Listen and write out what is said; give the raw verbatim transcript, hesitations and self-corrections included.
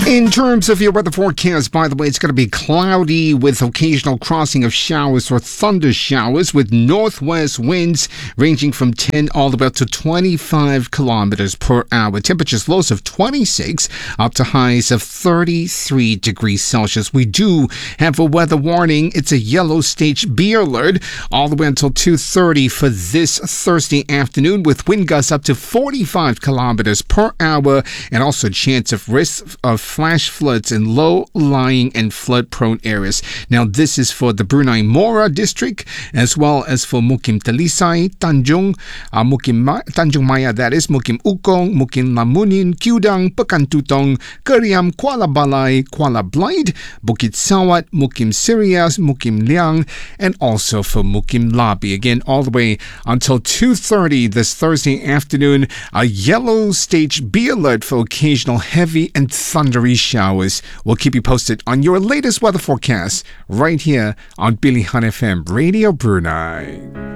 In terms of your weather forecast, by the way, it's going to be cloudy with occasional crossing of showers or thunder showers with northwest winds ranging from ten all the way up to twenty-five kilometers per hour. Temperatures lows of twenty-six up to highs of thirty-three degrees Celsius. We do have a weather warning. It's a yellow stage B alert all the way until two thirty for this Thursday afternoon with wind gusts up to forty-five kilometers per hour and also a chance of risk of flash floods in low-lying and flood-prone areas. Now, this is for the Brunei Mora district, as well as for Mukim Talisay, Tanjung, uh, Mukim Ma- Tanjung Maya, that is, Mukim Ukong, Mukim Lamunin, Kudang, Pekantutong, Keriam, Kuala Balai, Kuala Blaid, Bukit Sawat, Mukim Sirias, Mukim Liang, and also for Mukim Labi. Again, all the way until two thirty this Thursday afternoon, a yellow stage B alert for occasional heavy and thundery showers. We'll keep you posted on your latest weather forecast right here on Pilihan F M Radio Brunei.